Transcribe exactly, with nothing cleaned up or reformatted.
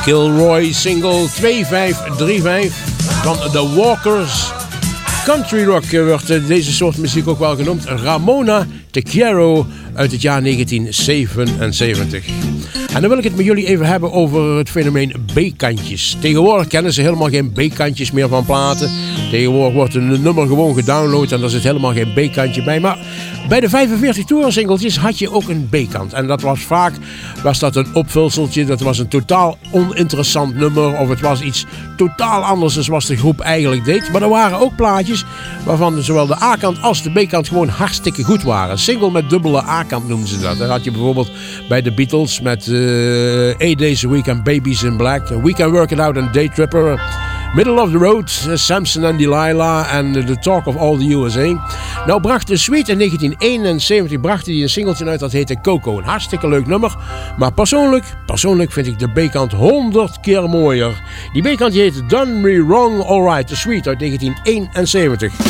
Kilroy single twee vijf drie vijf van The Walkers. Country rock wordt deze soort muziek ook wel genoemd. Ramona Te Quiero uit het jaar negentien zevenenzeventig. En dan wil ik het met jullie even hebben over het fenomeen B-kantjes. Tegenwoordig kennen ze helemaal geen B-kantjes meer van platen. Tegenwoordig wordt een nummer gewoon gedownload en er zit helemaal geen B-kantje bij. Maar bij de vijfenveertig tour singeltjes had je ook een B-kant. En dat was vaak was dat een opvulseltje. Dat was een totaal oninteressant nummer. Of het was iets totaal anders dan wat de groep eigenlijk deed. Maar er waren ook plaatjes waarvan zowel de A-kant als de B-kant gewoon hartstikke goed waren. Single met dubbele A-kant noemden ze dat. Dan had je bijvoorbeeld bij de Beatles met uh, Eight Days a Week and Babies in Black. We Can Work It Out and Day Tripper. Middle of the Road, uh, Samson and Delilah en uh, The Talk of All the U S A. Nou bracht de Sweet in negentien eenenzeventig bracht hij een singeltje uit dat heette Coco. Een hartstikke leuk nummer. Maar persoonlijk, persoonlijk vind ik de B-kant honderd keer mooier. Die B-kant die heet Done Me Wrong Alright, de Sweet uit negentien eenenzeventig.